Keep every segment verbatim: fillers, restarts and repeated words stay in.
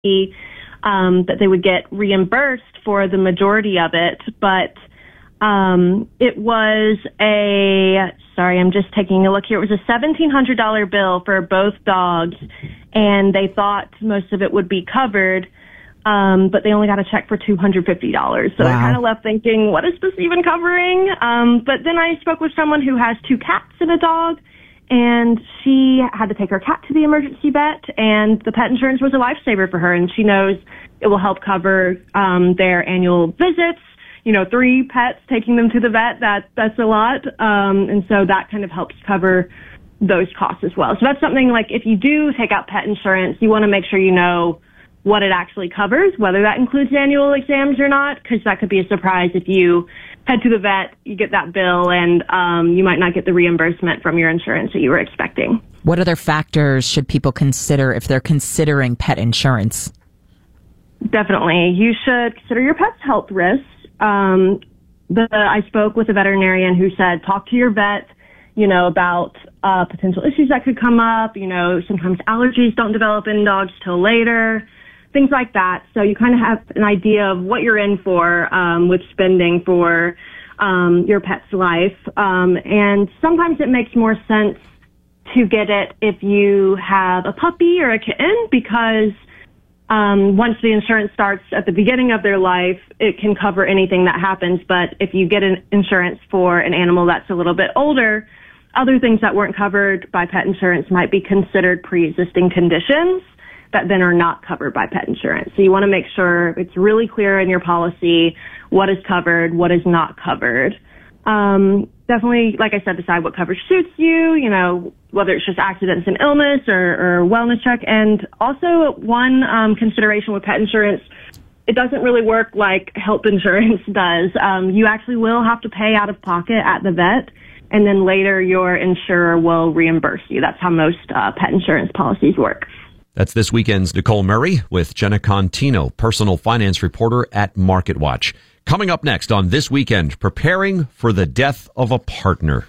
um, that they would get reimbursed for the majority of it, but um, it was a, sorry, I'm just taking a look here. It was a seventeen hundred dollars bill for both dogs, and they thought most of it would be covered, um, but they only got a check for two hundred fifty dollars. So wow. I kind of left thinking, what is this even covering? Um, but then I spoke with someone who has two cats and a dog, and she had to take her cat to the emergency vet, and the pet insurance was a lifesaver for her, and she knows it will help cover um, their annual visits. You know, three pets, taking them to the vet, that that's a lot. Um, and so that kind of helps cover those costs as well. So that's something like if you do take out pet insurance, you want to make sure you know what it actually covers, whether that includes annual exams or not, because that could be a surprise if you head to the vet, you get that bill, and um, you might not get the reimbursement from your insurance that you were expecting. What other factors should people consider if they're considering pet insurance? Definitely. You should consider your pet's health risks. Um, the, I spoke with a veterinarian who said, talk to your vet, you know, about uh, potential issues that could come up. You know, sometimes allergies don't develop in dogs till later, things like that. So you kind of have an idea of what you're in for um, with spending for um, your pet's life. Um, and sometimes it makes more sense to get it if you have a puppy or a kitten, because Um, once the insurance starts at the beginning of their life, it can cover anything that happens. But if you get an insurance for an animal that's a little bit older, other things that weren't covered by pet insurance might be considered pre-existing conditions that then are not covered by pet insurance. So you want to make sure it's really clear in your policy what is covered, what is not covered. Um, definitely, like I said, decide what coverage suits you, you know, whether it's just accidents and illness or, or wellness check. And also one um, consideration with pet insurance, it doesn't really work like health insurance does. Um, you actually will have to pay out of pocket at the vet, and then later your insurer will reimburse you. That's how most uh, pet insurance policies work. That's this weekend's Nicole Murray with Jenna Contino, personal finance reporter at MarketWatch. Coming up next on This Weekend, preparing for the death of a partner.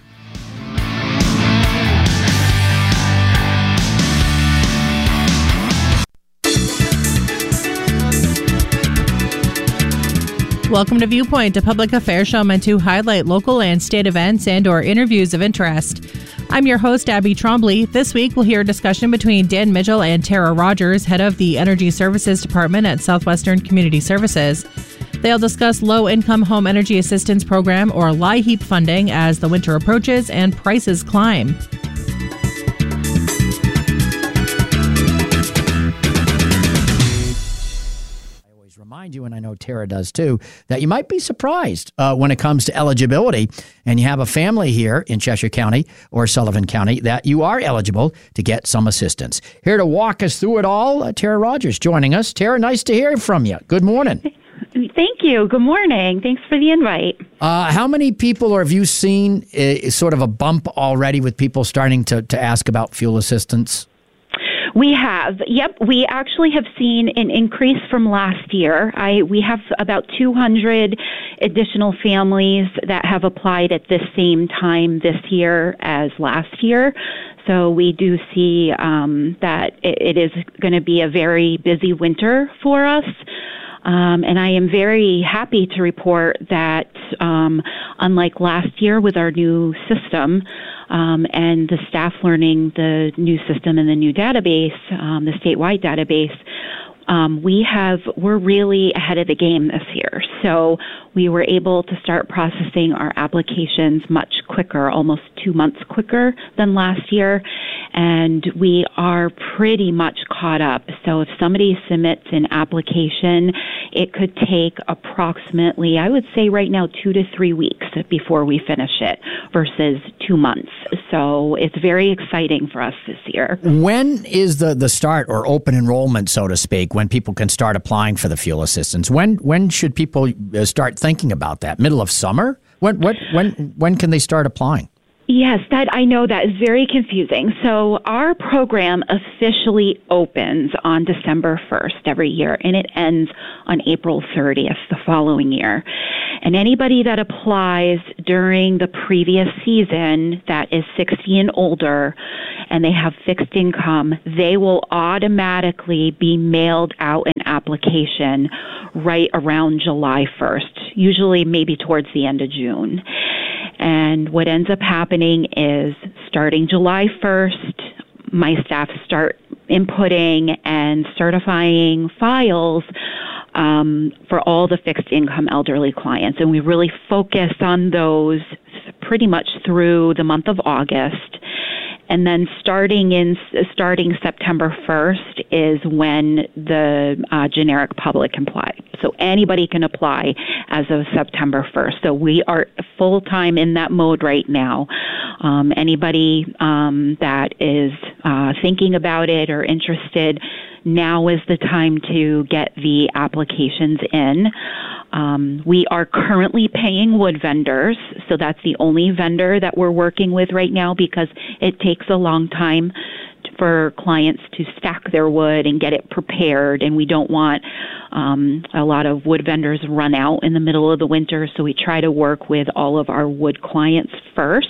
Welcome to Viewpoint, a public affairs show meant to highlight local and state events and or interviews of interest. I'm your host, Abby Trombley. This week, we'll hear a discussion between Dan Mitchell and Tara Rogers, head of the Energy Services Department at Southwestern Community Services. They'll discuss Low-Income Home Energy Assistance Program, or LIHEAP funding, as the winter approaches and prices climb. Remind you, and I know Tara does too, that you might be surprised uh, when it comes to eligibility, and you have a family here in Cheshire County or Sullivan County, that you are eligible to get some assistance. Here to walk us through it all, uh, Tara Rogers joining us. Tara, nice to hear from you. Good morning. Thank you. Good morning. Thanks for the invite. Uh, how many people, or have you seen uh, sort of a bump already with people starting to, to ask about fuel assistance? We have. Yep. We actually have seen an increase from last year. I we have about two hundred additional families that have applied at the same time this year as last year. So we do see um, that it, it is going to be a very busy winter for us. Um, and I am very happy to report that, um, unlike last year with our new system, um, and the staff learning the new system and the new database, um, the statewide database, um, we have, we're really ahead of the game this year. So we were able to start processing our applications much quicker, almost two months quicker than last year. And we are pretty much caught up. So if somebody submits an application, it could take approximately, I would say right now, two to three weeks before we finish it versus two months. So it's very exciting for us this year. When is the, the start or open enrollment, so to speak, when people can start applying for the fuel assistance? When when should people start thinking about that? Middle of summer? When what when when can they start applying? Yes, that I know that is very confusing. So our program officially opens on December first every year, and it ends on April thirtieth the following year. And anybody that applies during the previous season that is sixty and older and they have fixed income, they will automatically be mailed out an application right around July first, usually maybe towards the end of June. And what ends up happening is starting July first, my staff start inputting and certifying files um, for all the fixed income elderly clients. And we really focus on those pretty much through the month of August. And then starting in starting September first is when the uh, generic public can apply. So anybody can apply as of September first. So we are full time in that mode right now. Um, anybody um, that is uh, thinking about it or interested, now is the time to get the applications in. Um, we are currently paying wood vendors, so that's the only vendor that we're working with right now because it takes a long time for clients to stack their wood and get it prepared, and we don't want um, a lot of wood vendors run out in the middle of the winter, so we try to work with all of our wood clients first.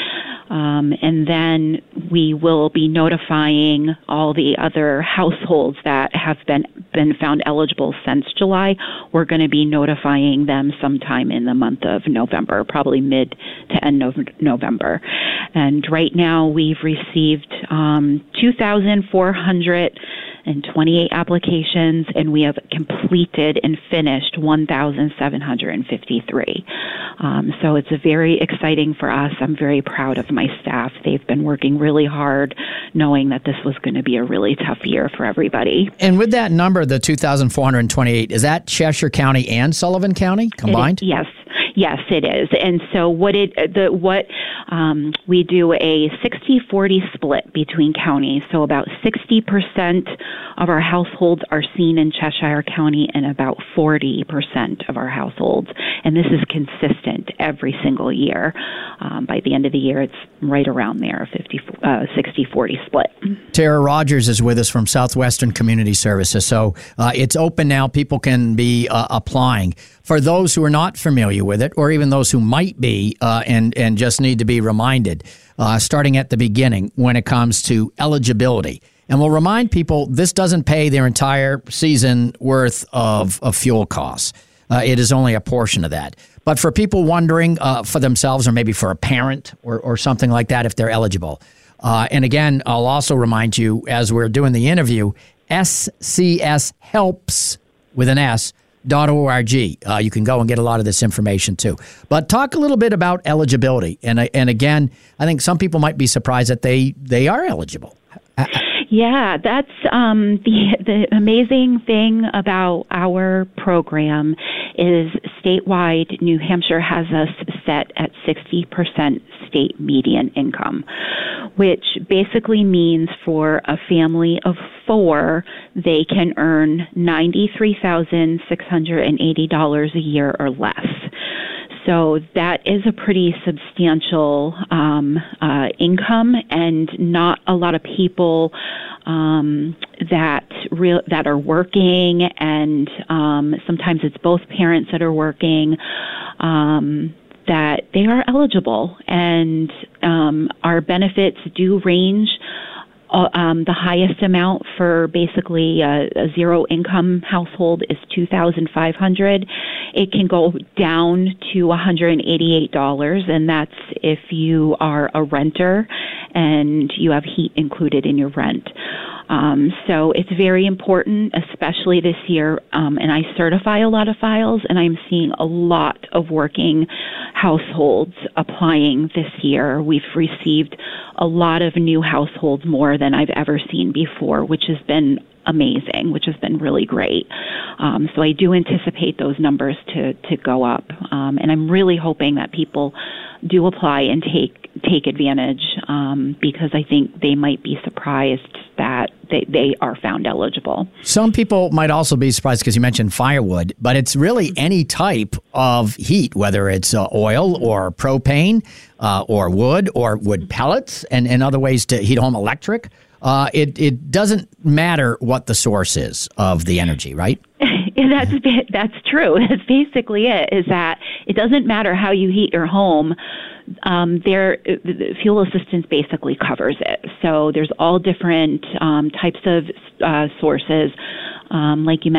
Um, and then we will be notifying all the other households that have been, been found eligible since July. We're going to be notifying them sometime in the month of November, probably mid to end of November. And right now we've received um, two thousand four hundred twenty-eight applications, and we have completed and finished one thousand seven hundred fifty-three. Um, so it's a very exciting for us. I'm very proud of my staff. They've been working really hard, knowing that this was going to be a really tough year for everybody. And with that number, the two thousand four hundred twenty-eight, is that Cheshire County and Sullivan County combined? It, yes. Yes, it is. And so what it the what um, we do a sixty forty split between counties. So about sixty percent of our households are seen in Cheshire County and about forty percent of our households. And this is consistent every single year. Um, by the end of the year, it's right around there, a sixty forty split. Tara Rogers is with us from Southwestern Community Services. So uh, it's open now. People can be uh, applying. For those who are not familiar with it, or even those who might be uh, and, and just need to be reminded, uh, starting at the beginning when it comes to eligibility. And we'll remind people this doesn't pay their entire season worth of, of fuel costs. Uh, it is only a portion of that. But for people wondering uh, for themselves or maybe for a parent or, or something like that, if they're eligible. Uh, and again, I'll also remind you as we're doing the interview, S C S helps with an S. .org. Uh, you can go and get a lot of this information too. But talk a little bit about eligibility. And and again, I think some people might be surprised that they, they are eligible. Yeah, that's um, the the amazing thing about our program is statewide, New Hampshire has us set at sixty percent state median income, which basically means for a family of four, they can earn ninety-three thousand six hundred eighty dollars a year or less. So that is a pretty substantial um, uh, income, and not a lot of people um, that real that are working, and um, sometimes it's both parents that are working. Um, that they are eligible, and um, our benefits do range. Uh, um, the highest amount for basically a, a zero-income household is two thousand five hundred dollars. It can go down to one hundred eighty-eight dollars, and that's if you are a renter and you have heat included in your rent. Um, so it's very important, especially this year, um, and I certify a lot of files, and I'm seeing a lot of working households applying this year. We've received a lot of new households, more than I've ever seen before, which has been amazing, which has been really great. Um, so I do anticipate those numbers to, to go up, um, and I'm really hoping that people do apply and take take advantage, um, because I think they might be surprised that they, they are found eligible. Some people might also be surprised because you mentioned firewood, but it's really any type of heat, whether it's uh, oil or propane uh, or wood or wood pellets and, and other ways to heat home electric. Uh, it, it doesn't matter what the source is of the energy, right? And that's that's true. That's basically it. Is that it doesn't matter how you heat your home. Um, there, the fuel assistance basically covers it. So there's all different um, types of uh, sources, um, like you mentioned.